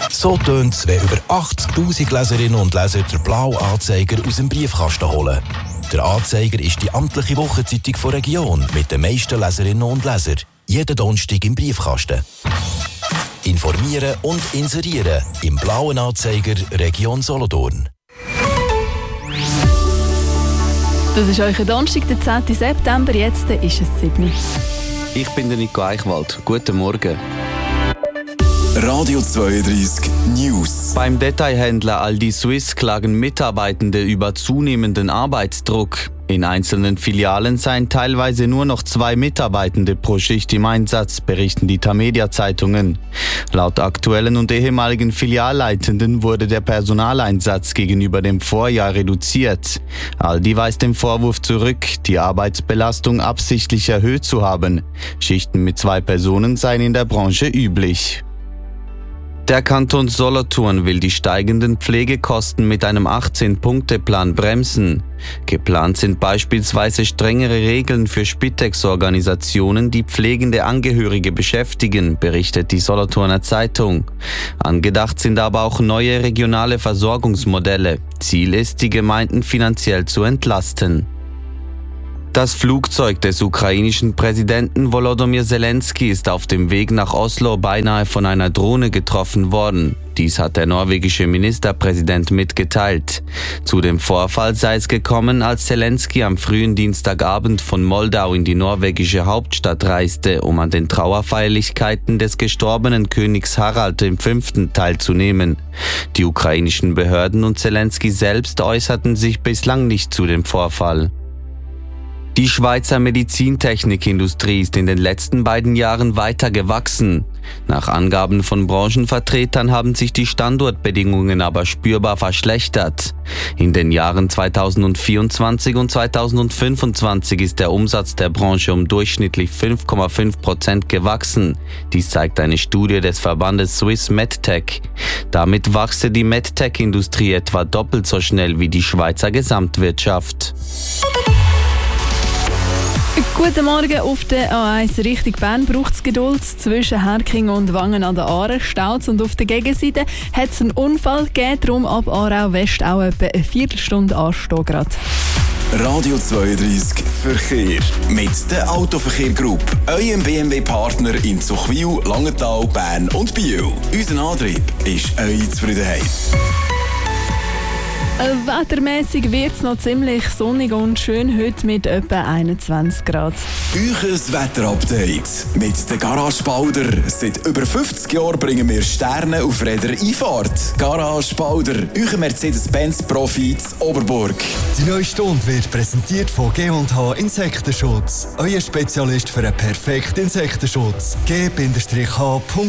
So tönt es, wenn über 80'000 Leserinnen und Leser den Blau-Anzeiger aus dem Briefkasten holen. Der Anzeiger ist die amtliche Wochenzeitung der Region mit den meisten Leserinnen und Lesern. Jeden Donnerstag im Briefkasten. Informieren und inserieren im Blauen Anzeiger Region Solothurn. Das ist euer Donnerstag, der 10. September. Jetzt ist es 7. Ich bin der Nico Eichwald. Guten Morgen. Radio 32 News. Beim Detailhändler Aldi Suisse klagen Mitarbeitende über zunehmenden Arbeitsdruck. In einzelnen Filialen seien teilweise nur noch 2 Mitarbeitende pro Schicht im Einsatz, berichten die Tamedia-Zeitungen. Laut aktuellen und ehemaligen Filialleitenden wurde der Personaleinsatz gegenüber dem Vorjahr reduziert. Aldi weist den Vorwurf zurück, die Arbeitsbelastung absichtlich erhöht zu haben. Schichten mit 2 Personen seien in der Branche üblich. Der Kanton Solothurn will die steigenden Pflegekosten mit einem 18-Punkte-Plan bremsen. Geplant sind beispielsweise strengere Regeln für Spitex-Organisationen, die pflegende Angehörige beschäftigen, berichtet die Solothurner Zeitung. Angedacht sind aber auch neue regionale Versorgungsmodelle. Ziel ist, die Gemeinden finanziell zu entlasten. Das Flugzeug des ukrainischen Präsidenten Volodymyr Zelensky ist auf dem Weg nach Oslo beinahe von einer Drohne getroffen worden. Dies hat der norwegische Ministerpräsident mitgeteilt. Zu dem Vorfall sei es gekommen, als Zelensky am frühen Dienstagabend von Moldau in die norwegische Hauptstadt reiste, um an den Trauerfeierlichkeiten des gestorbenen Königs Harald V. teilzunehmen. Die ukrainischen Behörden und Zelensky selbst äußerten sich bislang nicht zu dem Vorfall. Die Schweizer Medizintechnikindustrie ist in den letzten beiden Jahren weiter gewachsen. Nach Angaben von Branchenvertretern haben sich die Standortbedingungen aber spürbar verschlechtert. In den Jahren 2024 und 2025 ist der Umsatz der Branche um durchschnittlich 5,5% gewachsen. Dies zeigt eine Studie des Verbandes Swiss MedTech. Damit wachse die MedTech-Industrie etwa doppelt so schnell wie die Schweizer Gesamtwirtschaft. Guten Morgen auf der A1 Richtung Bern braucht es Geduld. Zwischen Herking und Wangen an der Aare staut und auf der Gegenseite hat es einen Unfall gegeben, darum ab Aarau West auch etwa eine Viertelstunde anstehen gerade. Radio 32 Verkehr mit der Autoverkehr Group, eurem BMW-Partner in Zuchwil, Langenthal, Bern und Biel. Unser Antrieb ist eure Zufriedenheit. Wettermäßig wird es noch ziemlich sonnig und schön heute mit etwa 21 Grad. Euch Wetterupdate mit der Garage Bauder. Seit über 50 Jahren bringen wir Sterne auf Räder Einfahrt. Garage Bauder, euer Mercedes-Benz-Profi in Oberburg. Die neue Stunde wird präsentiert von G&H Insektenschutz. Euer Spezialist für einen perfekten Insektenschutz. G-H.ch